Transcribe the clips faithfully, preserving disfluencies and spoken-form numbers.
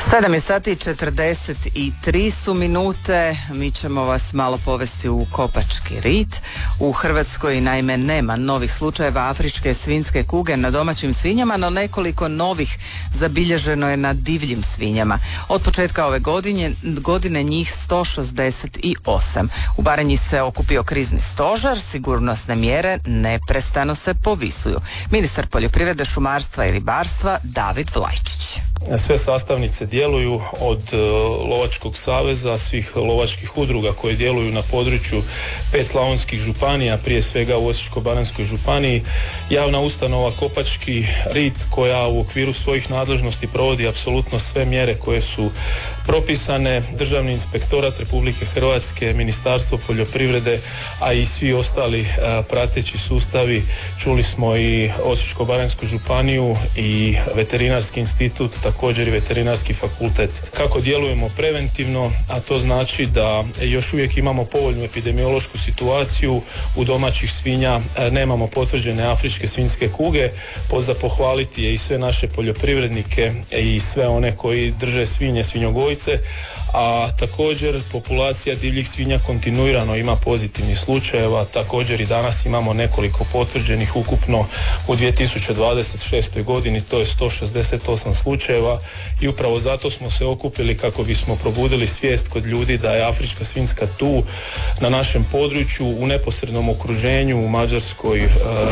sedam je sati i četrdeset tri su minute. Mi ćemo vas malo povesti u Kopački rit. U Hrvatskoj naime nema novih slučajeva afričke svinjske kuge na domaćim svinjama, no nekoliko novih zabilježeno je na divljim svinjama. Od početka ove godine, godine njih sto šezdeset osam. U Baranji se okupio krizni stožer, sigurnosne mjere neprestano se povisuju. Ministar poljoprivrede, šumarstva i ribarstva David Vlajčić. Sve sastavnice djeluju, od Lovačkog saveza, svih lovačkih udruga koje djeluju na području pet slavonskih županija, prije svega u Osječko-baranjskoj županiji, javna ustanova Kopački rit koja u okviru svojih nadležnosti provodi apsolutno sve mjere koje su propisane, Državni inspektorat Republike Hrvatske, Ministarstvo poljoprivrede, a i svi ostali a, prateći sustavi. Čuli smo i Osječko-baranjsku županiju i Veterinarski institut, također i Veterinarski fakultet. Kako djelujemo preventivno, a to znači da još uvijek imamo povoljnu epidemiološku situaciju, u domaćih svinja nemamo potvrđene afričke svinjske kuge. Za pohvaliti je i sve naše poljoprivrednike i sve one koji drže svinje, svinjogojce, a također populacija divljih svinja kontinuirano ima pozitivnih slučajeva. Također i danas imamo nekoliko potvrđenih ukupno u dvije tisuće dvadeset šestoj godini, to je sto šezdeset osam slučajeva, i upravo zato smo se okupili kako bismo probudili svijest kod ljudi da je afrička svinjska tu na našem području, u neposrednom okruženju, u Mađarskoj,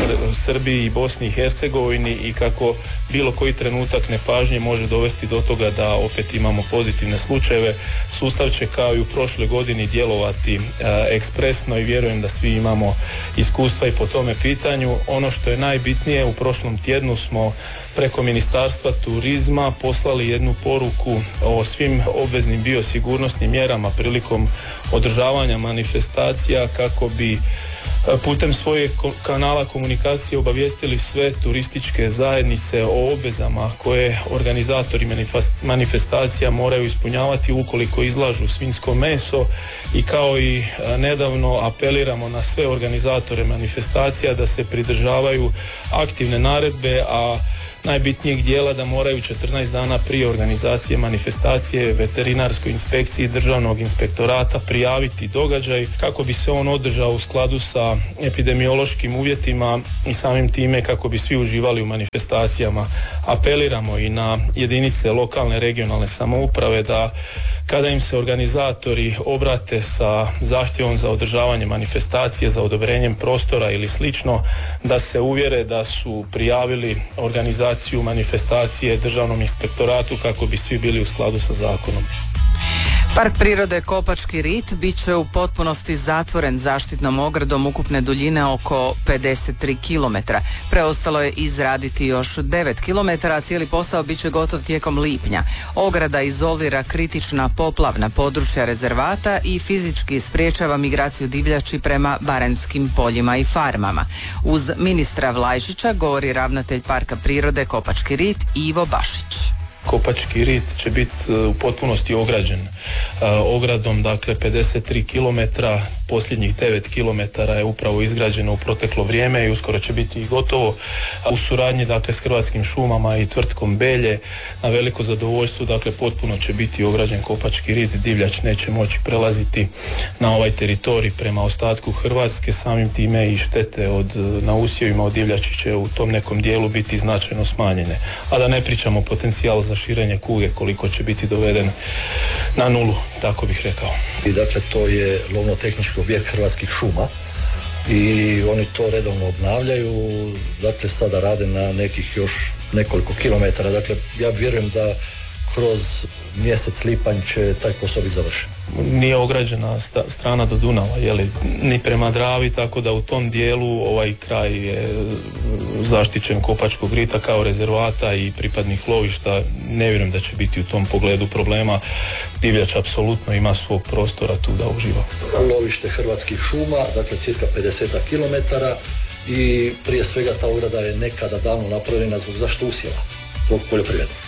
Srbiji i Bosni i Hercegovini, i kako bilo koji trenutak nepažnje može dovesti do toga da opet imamo pozitivne slučajeve. Sustav će kao i u prošloj godini djelovati e, ekspresno i vjerujem da svi imamo iskustva i po tome pitanju. Ono što je najbitnije, u prošlom tjednu smo preko Ministarstva turizma poslali jednu poruku o svim obveznim biosigurnosnim mjerama prilikom održavanja manifestacija kako bi putem svojeg kanala komunikacije obavijestili sve turističke zajednice o obvezama koje organizatori manifestacija moraju ispunjavati ukoliko izlažu svinjsko meso, i kao i nedavno apeliramo na sve organizatore manifestacija da se pridržavaju aktivne naredbe, a najbitnijeg dijela da moraju četrnaest dana prije organizacije manifestacije veterinarskoj inspekciji Državnog inspektorata prijaviti događaj kako bi se on održao u skladu sa epidemiološkim uvjetima i samim time kako bi svi uživali u manifestacijama. Apeliramo i na jedinice lokalne, regionalne samouprave da kada im se organizatori obrate sa zahtjevom za održavanje manifestacije, za odobrenjem prostora ili slično, da se uvjere da su prijavili organizaciju manifestacije Državnom inspektoratu kako bi svi bili u skladu sa zakonom. Park prirode Kopački rit bit će u potpunosti zatvoren zaštitnom ogradom ukupne duljine oko pedeset tri kilometra. Preostalo je izraditi još devet kilometara, a cijeli posao bit će gotov tijekom lipnja. Ograda izolira kritična poplavna područja rezervata i fizički spriječava migraciju divljači prema baranjskim poljima i farmama. Uz ministra Vlajčića govori ravnatelj Parka prirode Kopački rit Ivo Bašić. Kopački rit će biti u potpunosti ograđen ogradom, dakle pedeset tri kilometra, posljednjih devet kilometara je upravo izgrađeno u proteklo vrijeme i uskoro će biti i gotovo. U suradnji dakle s Hrvatskim šumama i tvrtkom Belje, na veliko zadovoljstvo, dakle potpuno će biti ograđen Kopački rit, divljač neće moći prelaziti na ovaj teritorij prema ostatku Hrvatske, samim time i štete od, na usjevima od divljači će u tom nekom dijelu biti značajno smanjene, a da ne pričamo potencijal za širenje kuge koliko će biti doveden na nulu, tako bih rekao. I dakle to je lovno-tehnički objekt Hrvatskih šuma i oni to redovno obnavljaju, dakle sada rade na nekih još nekoliko kilometara, dakle ja vjerujem da kroz mjesec lipanj će taj posao biti završen. Nije ograđena sta, strana do Dunava, jeli, ni prema Dravi, tako da u tom dijelu ovaj kraj je zaštićen Kopačkog rita kao rezervata i pripadnih lovišta. Ne vjerujem da će biti u tom pogledu problema. Divljač apsolutno ima svog prostora tu da uživa. Lovište Hrvatskih šuma, dakle cirka pedeset kilometara, i prije svega ta ograda je nekada davno napravljena zbog zaštite usjeva, zbog poljoprivrede.